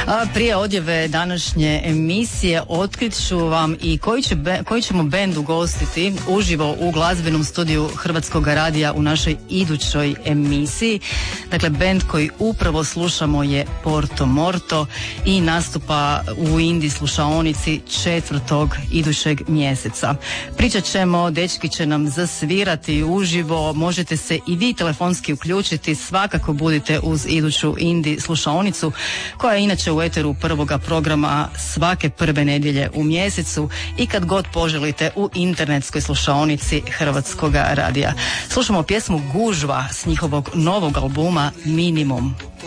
Prije odjave današnje emisije otkrit ću vam i koji ćemo bend ugostiti uživo u glazbenom studiju Hrvatskog radija u našoj idućoj emisiji. Dakle, bend koji upravo slušamo je Porto Morto i nastupa u Indie slušaonici 4. idućeg mjeseca. Pričat ćemo, dečki će nam zasvirati uživo, možete se i vi telefonski uključiti, svakako budite uz iduću Indie slušaonicu koja je inače u eteru prvoga programa svake prve nedjelje u mjesecu i kad god poželite u internetskoj slušaonici Hrvatskog radija. Slušamo pjesmu Gužva s njihovog novog albuma Minimum.